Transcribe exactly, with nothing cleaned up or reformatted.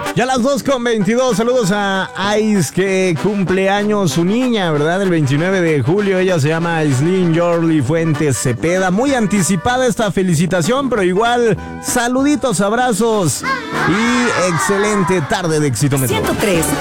Ya las dos con veintidós, saludos a Ice que cumple años su niña, ¿verdad? El veintinueve de julio, ella se llama Aislinn Yorley Fuentes Cepeda. Muy anticipada esta felicitación, pero igual saluditos, abrazos y excelente tarde de éxito. ciento tres